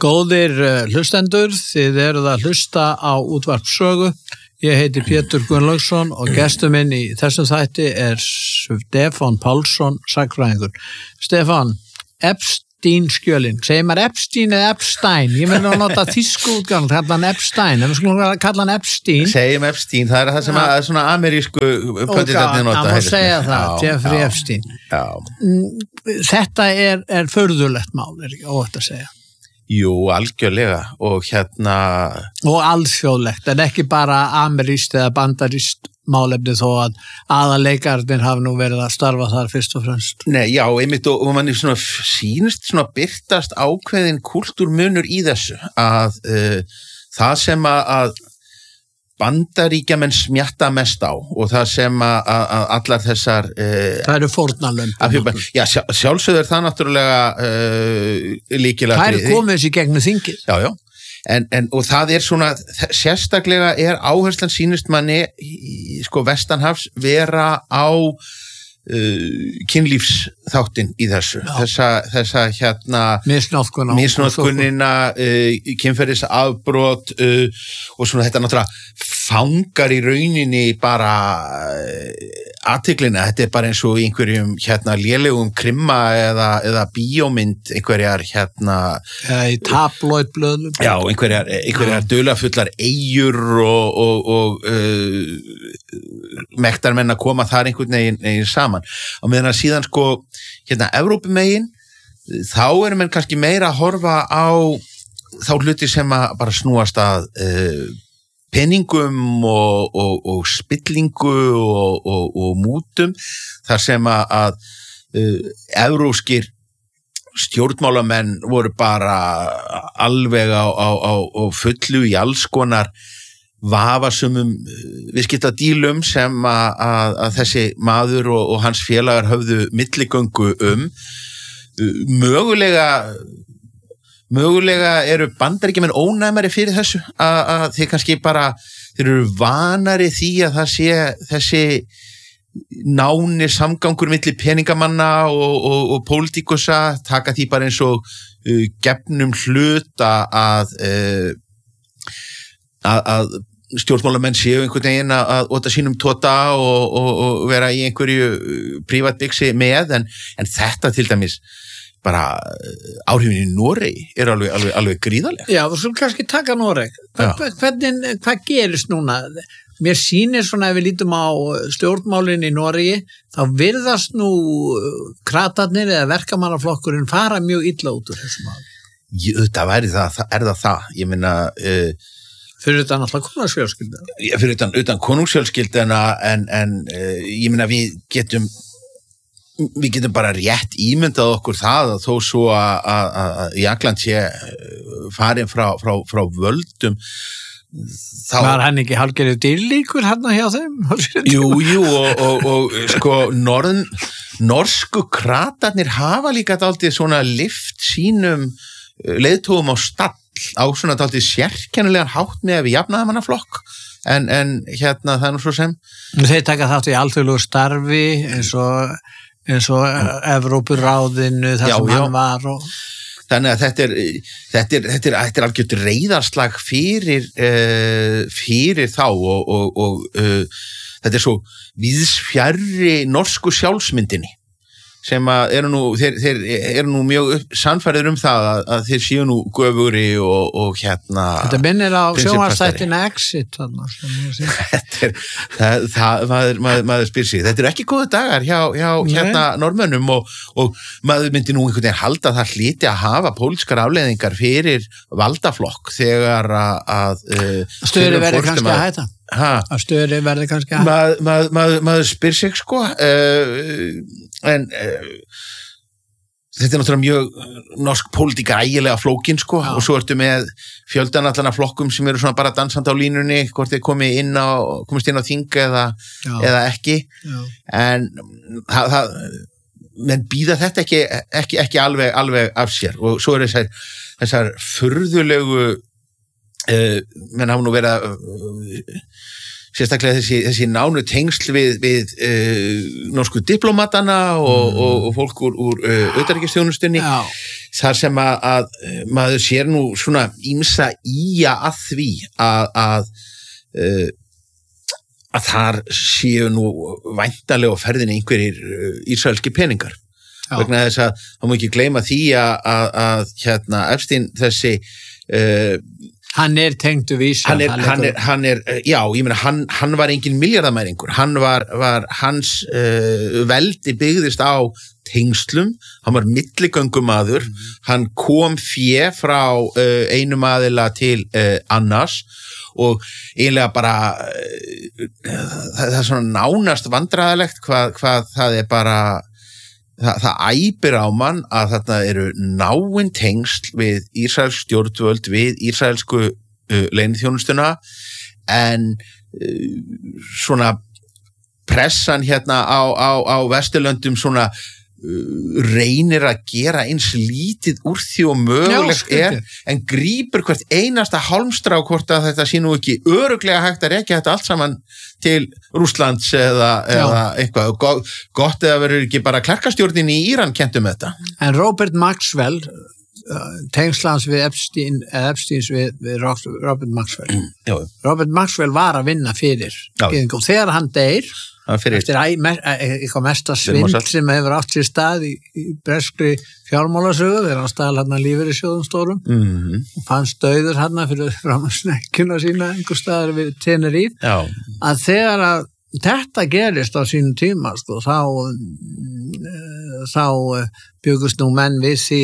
Góðir hlustendur, þið eruð að hlusta á Útvarp Sögu. Ég heiti Pétur Gunnlaugsson og gestur minn í þessum þætti Stefán Pálsson, sagnfræðingur. Stefán, Epstein-skjölin. Segir maður Epstein eða Epstein? Ég vil nota þýsku útgang, kalla hann Epstein. En við skulum kalla hann Epstein. Segjum Epstein, það það sem að svona amerísku pönditarnir nota. Já, má segja það, Jeffrey Epstein. Já. Þetta er furðulegt mál, ekki óhætt að segja. Jú, algjörlega og og alþjóðlegt, en ekki bara amerískt eða bandarískt málefni þó að aðaleikarnir hafa nú verið að starfa þar fyrst og fremst. Nei, já, einmitt og manni svona sýnist svona birtast ákveðin kúltúrmunur í þessu að það sem að Bandaríkjamenn smjatta mest á og það sem að allar þessar það eru fórnarlömb. Já, sjálfsögður það náttúrulega lykilatriði. Það komið þessi gegnum þingið. Já, já. Og það er svona, sérstaklega er áherslan sýnist manni sko vestanhafs vera á kynlífsþáttinn í þessu. Þessa misnotkunina, kynferðisafbrot og svona þetta náttúrulega fangar í rauninni bara athyglina. Þetta er bara eins og í einhverjum lélegum krimma eða bíómynd einhverjar í tabloidblöðum. Já, einhverjar dularfullar eyjur og mektarmenn að koma þar einhvern veginn saman. Og meðan að síðan sko Evrópumegin þá erum menn kannski meira að horfa á þá hluti sem að bara snúast að peningum og spillingu og mútum þar sem að evrópskir stjórnmálamenn voru bara alveg á fullu í alls konar vafasumum viðskiptadílum sem að þessi maður og hans félagar höfðu milligöngu mögulega eru Bandaríkjamenn ónæmari fyrir þessu að þeir kannski bara þeir eru vanari því að það sé þessi náni samgangur milli peningamanna og pólitíkusa taka því bara eins og gefnum hlut að stjórnmálamenn séu einhvern veginn að ota sínum tota og vera í einhverju prívatbygsi með en þetta til dæmis bara áhrifin í Noregi er alveg gríðarleg. Já, þú skulum kannski taka Noreg. Hvað gerist núna? Mér sýnir svona ef við lítum á stjórnmálin í Noregi, þá virðast nú kratarnir eða verkamannaflokkurinn fara mjög illa út úr þessum mál. Þetta væri það. Ég meina fyrir utan alltaf konungsfjölskylduna. Já, fyrir utan konungsfjölskylduna en ég meina við getum bara rétt ímyndað okkur það að þó svo að Jagland sé farin frá völdum þá var hann ekki hálfgerður dýrlíkur hann hjá þeim? Jú og sko norsku kratarnir hafa líka dálítið svona lyft sínum leiðtogum á stall á svona dálítið sérkennilegan hátt með við jafnaðarmannaflokk en það er nú svo sem þeir taka þátt í alþjóðlegu starfi eins og Evrópuráðinu þar sem hann var og þannig að þetta er algjört reiðarslag fyrir þá og þetta er svo víðsfjarri norsku sjálfsmyndinni sem að þeir eru nú mjög sannfærðir það að þeir séu nú göfugri og Þetta minnir á sjónvarpsþættina Exit maður spyr sig þetta eru ekki góðu dagar hjá Norðmönnum og maður myndi nú einhvern veginn halda það hlyti að hafa pólitískar afleiðingar fyrir valdaflokk þegar að stöðu verði kannski að hætta að stöðu verði kannski að hætta maður spyr sig sko en þetta er náttúrulega mjög norsk pólitíka ægilega flókin sko og svo ertu með fjöldan allana flokkum sem eru svona bara dansandi á línunni hvort þeir komist inn á þing eða ekki en menn býða þetta ekki alveg af sér og svo eru þessar furðulegu menn hafa nú verið sérstaklega þessi nánu tengsl við norsku diplomatana og fólk úr utanríkisþjónustunni, þar sem að maður sér nú svona ýmsa ýja að því að þar séu nú væntanlega á ferðinni einhverjir ísraelski peningar. Vegna þess að það má ekki gleyma því að Epstein þessi hann tengdur við Ísrael. Hann var engin milljarðamæringur. Hann var hans veldi byggðist á tengslum, hann var milligöngumaður, hann kom fé frá einum aðila til annars og eiginlega bara það er svona nánast vandræðalegt hvað það er bara það æpir á mann að þarna eru náin tengsl við ísraelsk stjórnvöld, við ísraelsku leyniþjónustuna, en svona pressan hérna á Vesturlöndum svona reynir að gera eins lítið úr því og mögulegt en grípur hvert einasta hálmstrá hvort að þetta sé nú ekki örugglega hægt að rekja þetta allt saman til Rússlands eða eitthvað gott eða verður ekki bara klerkastjórnin í Íran kennt þetta. En Robert Maxwell tengslans við Epsteins við Robert Maxwell Robert Maxwell var að vinna fyrir og þegar hann deyr eftir eitthvað mesta svindl sem hefur átt sér stað í breskri fjármálasögu þegar hann stál hann að lífeyrissjóðum stórum og fannst dauður hann fyrir fram að snekkjuna sína einhver staðar við Tenerife að þegar að þetta gerist á sínum tíma sko, þá bjögust nú menn við því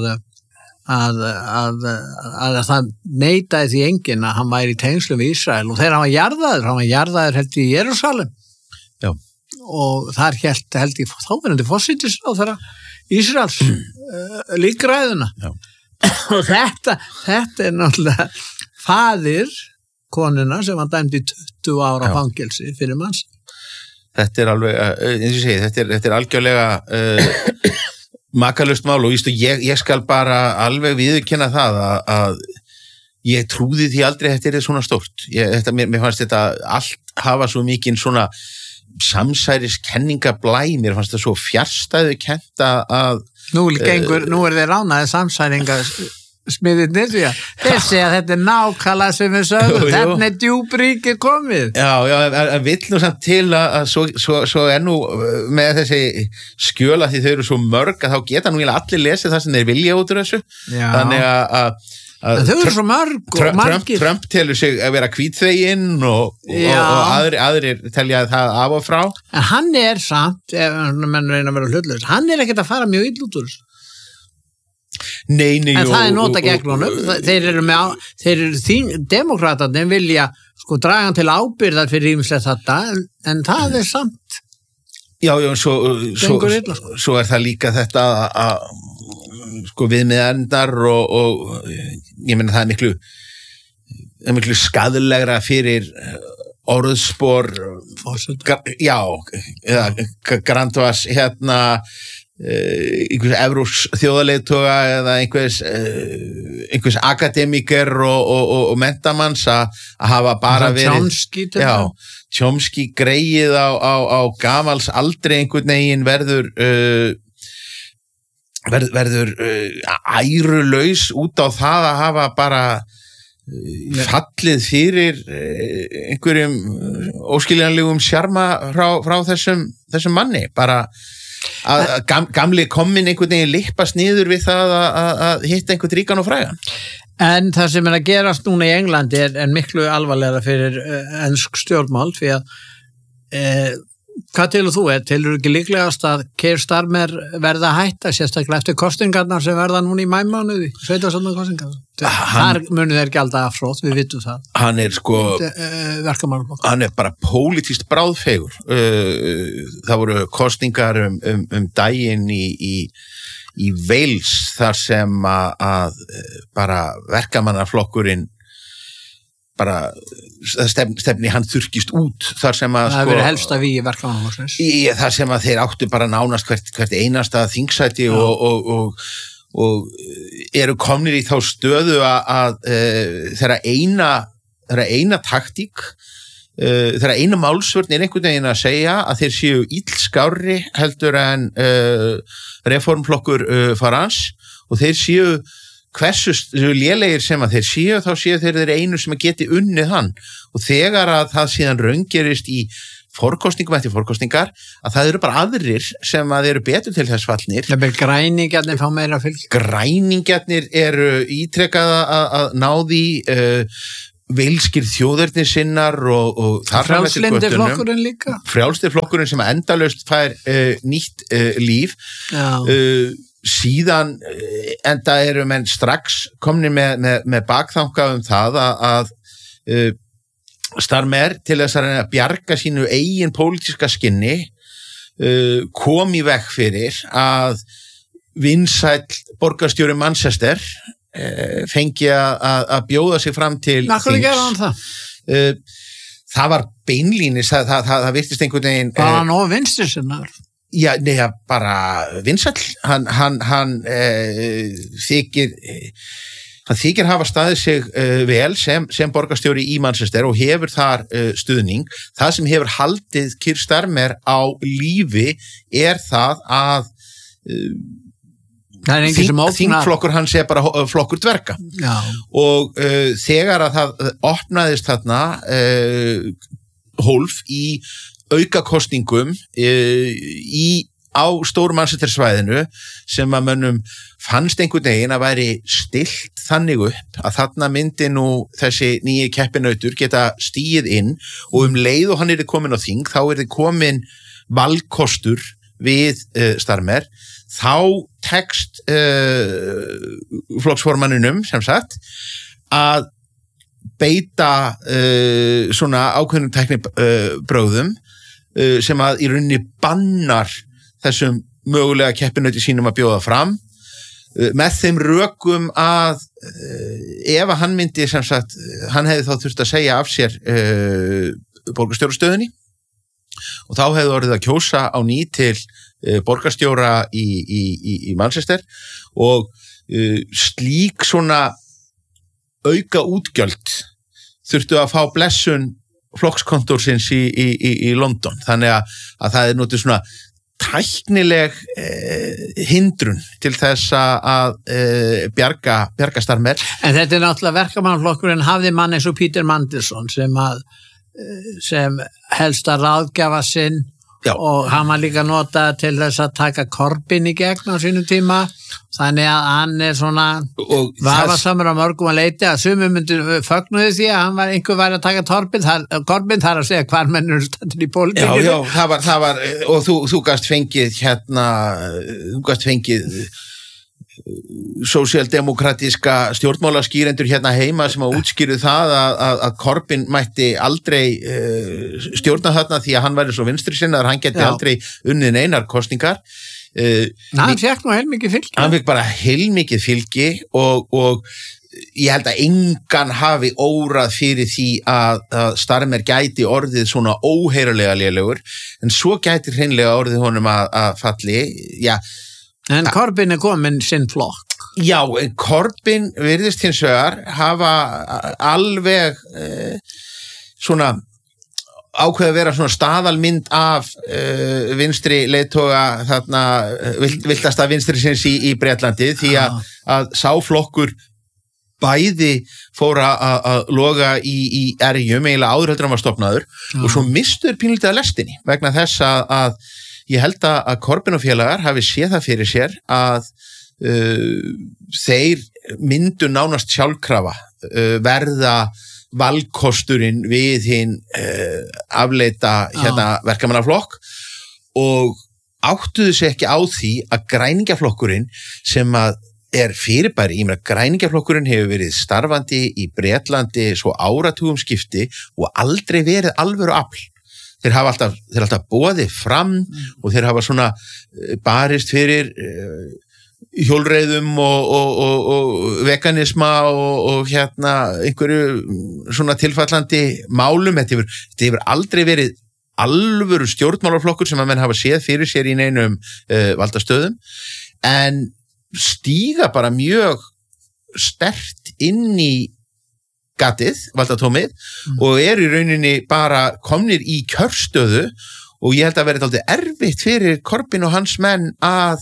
að það neitaði því enginn að hann væri í tengslum við Ísrael og þegar hann var jarðaður held í Jerúsalem og þar held ég þáverandi forsætisráðherra Ísraels líkræðuna og þetta er náttúrulega faðir konuna sem var dæmd í 20 ára fangelsi fyrir manns. Þetta er alveg, eins og ég segi, þetta er algjörlega makalust mál og ég skal bara alveg viðurkenna það að ég trúði því aldrei að þetta er svona stórt. Mér fannst þetta allt hafa svo mikinn svona samsæriskenningablæ, mér fannst það svo fjarstæðu kennt að Nú er þeir ránaði samsæringa smiðirnir því að þeir segja að þetta er nákvæmlega sem við sögum, þarna er djúpríkið komið. Já, vill nú samt til að svo er nú með þessi skjöla því þau eru svo mörg að þá geta nú allir lesið það sem þeir vilja út úr þessu. Já. Þannig að þau eru svo mörg og margir. Trump telur sig að vera hvítþveginn og aðrir telja það af og frá. En hann er samt, ef menn reyna að vera hlutlaus, hann er ekkert að fara mjög illa út úr þessu. Nei, en það er nota gegn honum þeir demokratarnir vilja sko draga hann til ábyrgðar fyrir ýmislegt þetta en það er samt svo er það líka þetta að sko viðmiðendar og ég meina það er miklu skaðlegra fyrir orðspor Grandvas hérna einhvers evróps þjóðarleiðtoga eða einhvers akademiker og mentamanns að hafa bara verið Chomsky greið á gamals aldrei einhvern veginn verður ærulaus út á það að hafa bara fallið fyrir einhverjum óskiljanlegum sjarma frá þessum manni bara að gamli komin einhvern veginn lippast niður við það að hitta einhvern ríkan og frægan. En það sem er að gerast núna í Englandi er miklu alvarlegra fyrir ensk stjórnmál því að hvað telur þú telur ekki líklegast að Keir Starmer verða að hætta sérstaklega eftir kostingarnar sem verða núna í maímánuði sveitarstjórnar kostingarnar þar munu þeir gjalda afhrótt, við vitum það hann er sko hann er bara pólitískt bráðfegur það voru kostingar um daginn í Wales þar sem að bara verkamannaflokkurinn bara stefni hann þurrkist út þar sem að það verið helsta við í verkamannaflokksins þar sem að þeir áttu bara nánast hvert einasta þingsæti og eru komnir í þá stöðu að þeirra eina taktík þegar einu málsvörn einhvern veginn að segja að þeir séu illskárri heldur en reformflokkur Farans og þeir séu hversu lélegir sem að þeir séu, þá séu þeir einu sem að geti unnið hann og þegar að það síðan raungerist í forkostningum eftir forkostningar að það eru bara aðrir sem að eru betur til þess fallnir. Græningjarnir fá meira fylgi. Græningjarnir eru ítrekkað að ná því veilskir þjóðerni sinnar og frjálslyndi flokkurinn líka. Frjálslyndi flokkurinn sem endalaust fær nýtt líf. Síðan enda eru menn strax komni með bakþanga það að Starmer til þess að reyna að bjarga sínu eigin pólitíska skinni kom í veg fyrir að vinsæll borgarstjóri Manchester fengi að bjóða sig fram til Hvernig gerði hann það? Það var beinlínis, það virtist einhvern veginn Var hann of vinstri sinnar? Já, neða, bara vinsæll, hann þykir hafa staðið sig vel sem borgarstjóri í Manchester og hefur þar stuðning. Það sem hefur haldið Keir Starmer á lífi það að þingflokkur hans bara flokkur dverga. Já. Og þegar að það opnaðist þarna hólf í aukakosningum á stóru Manchester-svæðinu sem að mönnum fannst einhvern veginn að væri stillt þannig upp að þarna myndi nú þessi nýji keppinautur geta stíið inn og leið og hann komin á þing þá komin valkostur við Starmer þá tekst flokksformanninum sem sagt að beita svona ákveðnum tæknibrögðum sem að í rauninni bannar þessum mögulega keppinauti sínum að bjóða fram með þeim rökum að ef að hann myndi sem sagt, hann hefði þá þurft að segja af sér borgarstjórastöðunni og þá hefði orðið að kjósa á ný til borgarstjóra í Manchester og slík svona auka útgjöld þurftu að fá blessun flokkskontórsins í London þannig að það notið svona tæknileg hindrun til þess að bjarga Starmer. En þetta náttúrulega verkamannflokkurinn hafði mann eins og Peter Mandelson sem helst að ráðgjafa sinn. Já. Og hann var líka notað til þess að taka Corbyn í gegn á sínum tíma þannig að hann svona vafasamur á mörgum að leiti að sumir myndu fögnuði því að hann einhver væri að taka Corbyn þar að segja hvar mennur stættir í pólitíkinni. Já, það var og þú gast fengið sósíaldemokratíska stjórnmálaskýrendur hérna heima sem að útskýru það að Corbyn mætti aldrei stjórna þarna því að hann væri svo vinstri sinnaður, hann geti aldrei unnið neinar kostningar. Hann fekk nú heilmikið fylgi. Hann fekk bara heilmikið fylgi og ég held að engan hafi órað fyrir því að Starmer gæti orðið svona óheyrilega lélegur, en svo gæti hreinlega orðið honum að falli, já. En Corbyn komin sinn flokk. Já, en Corbyn virðist hins vegar hafa alveg svona ákveð að vera svona staðalmynd af vinstri leiðtoga þarna viltasta vinstri sinns í Bretlandi því að sá flokkur bæði fór að loga í erjum eiginlega áður heldur hann var stofnaður og svo mistuður pínlítið að lestinni vegna þess að ég held að Corbyn og félagar hafi séð það fyrir sér að þeir myndu nánast sjálfkrafa verða valkosturinn við hinn afleita verkamannaflokk og áttuðu sig ekki á því að græningjaflokkurinn sem að fyrirbæri, ég meina græningjaflokkurinn hefur verið starfandi í Bretlandi svo áratugum skipti og aldrei verið alvöru afl. Þeir hafa alltaf boðið fram og þeir hafa svona barist fyrir hjólreiðum og veganisma og einhverju svona tilfallandi málum. Þetta hefur aldrei verið alvöru stjórnmálaflokkur sem að menn hafa séð fyrir sér í neinum valdastöðum en stíga bara mjög sterkt inn í gatið, valdatómið og í rauninni bara komnir í kjörstöðu og ég held að vera dálítið erfitt fyrir Corbyn og hans menn að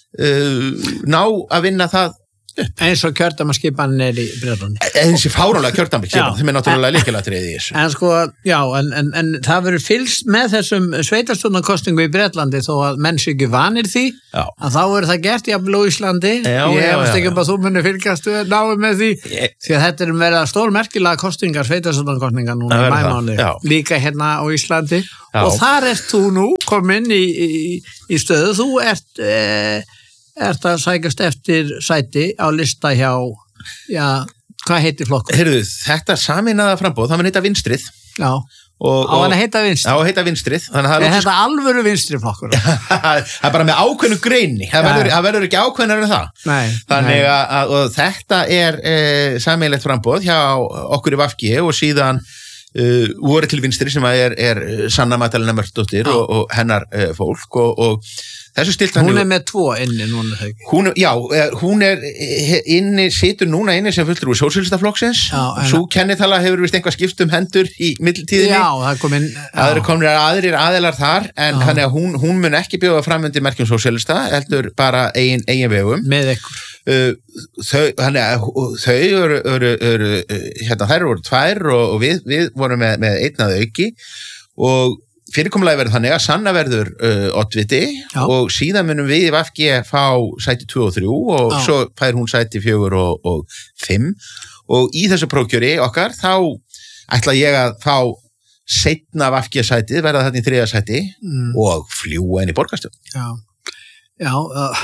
ná að vinna það eins og kjördæmaskipan í Bretlandi. Þessi fáránlega kjördæmaskipan, þeim náttúrulega lykilatriði í þessu. En sko, já, en það verður fylgst með þessum sveitarstjórnarkosningu í Bretlandi þó að menn sé ekki vanir því, að þá er það gert jafnvel á Íslandi. Ég hefast ekki að þú munir fylgjast náðu með því, því að þetta verða stórmerkilega kosningar, sveitarstjórnarkosningar núna í maímánuði, líka hérna á Íslandi. Og þar ert þú nú komin í stöðu, þú ert að sækast eftir sæti á lista hjá, hvað heitir flokkur? Heyrðu, þetta sameinaða framboð, það mun heita Vinstrið. Já, á hann að heita Vinstrið. Já, heita Vinstrið. Er þetta alvöru Vinstri flokkur? Það er bara með ákveðnu greini, það verður ekki ákveðnar en það. Nei. Þannig að þetta sameinlegt framboð hjá okkur í VG og síðan voru til Vinstri sem er Sanna Magdalena Mörtusdóttir og hennar fólk og þessu stilt hann. Hún með 2 inni núna þegar ekki. Hún situr núna inni sem fulltrúi Sósíalistaflokksins. Sú kennitala hefur vist eitthvað skipt hendur í millitíðinni. Já, það kom inn. Það eru komnir aðrir aðilar þar, en þannig að hún mun ekki bjóða fram undir merkjum sósíalista, heldur bara eigin vegum. Með ykkur. Þau eru hérna, þær voru 2 og við vorum með einn að auki og fyrirkomulagi verður þannig að Sanna verður oddviti og síðan munum við í VG fá sæti 2 og 3 og svo fær hún sæti 4 og 5 og í þessu prófkjöri okkar þá ætla ég að fá seinna VG sætið, verða þarna í 3. sæti og fljúga inn í borgarstjórn. Já,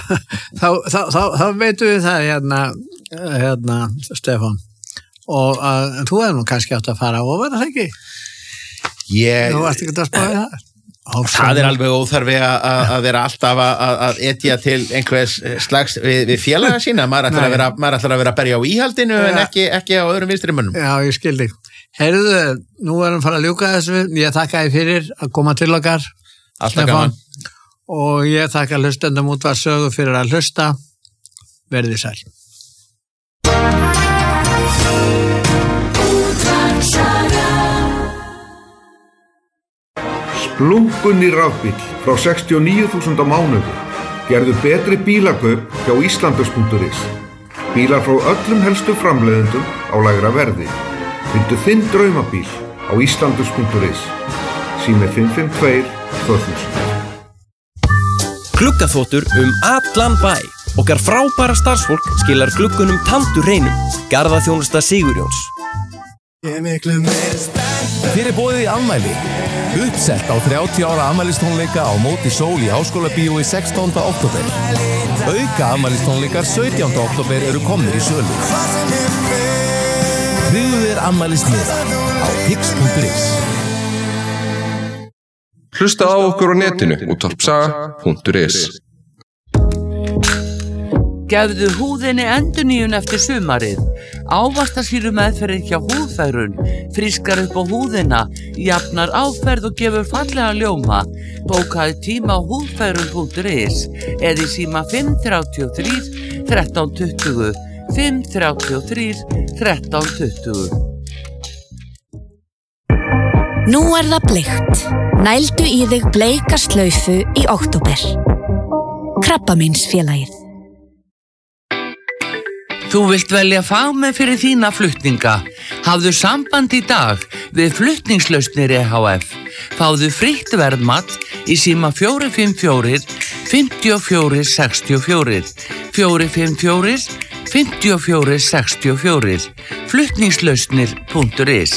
þá veitum við það hérna Stefán og þú hefði nú kannski átt að fara og verða það ekki? Þú varst ekki að spáði það? Það alveg óþarfi að vera alltaf að etja til einhvers slags við félaga sína, maður ætlar að vera að berja á íhaldinu en ekki á öðrum vinstrimönnum. Já, ég skil þig. Heyrðu, nú erum við fara að ljúka þessu, ég þakka þér fyrir að koma til okkar, Stefán, og ég þakka hlustendum Útvarpssögu fyrir að hlusta, verðið sæl. Splunkunni rafbíll frá 69.000 á mánuði. Gerðu betri bílakaup hjá Íslandus.is. Bílar frá öllum helstu framleiðendum á lægra verði. Fyndu þinn draumabíl á Íslandus.is. Sími 552 2000. Gluggaþvottur allan bæ. Okkar frábæra starfsfólk skilar gluggunum tandur hreinum. Garðaþjónusta Sigurjóns. Fyrir boðið í afmæli. Uppsett á 30 ára afmælistónleika á Móti Sól í Háskólabíói 16. október. Auka afmælistónleikar 17. október eru komnir í sölu. Tryggðu þér afmælismiða á tix.is. Hlusta á okkur á netinu útvarpsaga.is. Gefðu húðinni endurnýjun eftir sumarið. Ávaxtasýru meðferðin hjá Húðfærun frískar upp á húðina, jafnar áferð og gefur fallega ljóma. Bókaðu tíma á húðfærun.is eða í síma 533 1320 533 1320. Nú það bleikt. Nældu í þig bleika slaufu í október. Krabbameinsfélagið. Þú vilt velja fagmenn fyrir þína flutninga. Hafðu samband í dag við Flutningslausnir EHF. Fáðu frítt verðmat í síma 454 54 64 454 54 64 Flutningslausnir.is.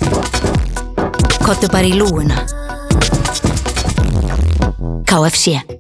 Kottu bara í lúguna. KFC.